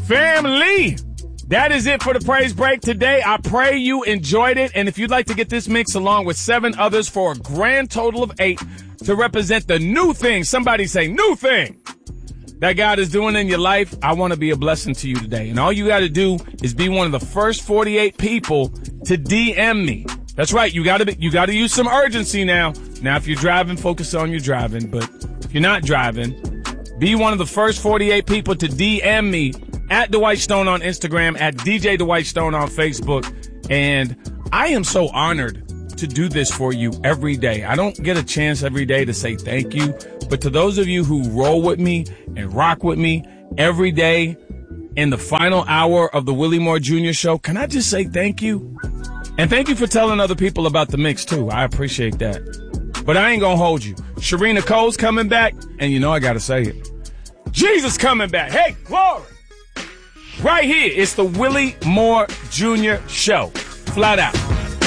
Family, that is it for the praise break today. I pray you enjoyed it. And if you'd like to get this mix along with 7 others for a grand total of 8 to represent the new thing, somebody say new thing, that God is doing in your life, I want to be a blessing to you today. And all you got to do is be one of the first 48 people to DM me. That's right. You got to use some urgency now. Now, if you're driving, focus on your driving. But if you're not driving, be one of the first 48 people to DM me at Dwight Stone on Instagram, at DJ Dwight Stone on Facebook. And I am so honored to do this for you every day. I don't get a chance every day to say thank you. But to those of you who roll with me and rock with me every day in the final hour of the Willie Moore Jr. Show, can I just say thank you? And thank you for telling other people about the mix, too. I appreciate that. But I ain't gonna hold you. Sharina Cole's coming back, and you know I gotta say it. Jesus coming back. Hey, glory! Right here, it's the Willie Moore Jr. Show. Flat out.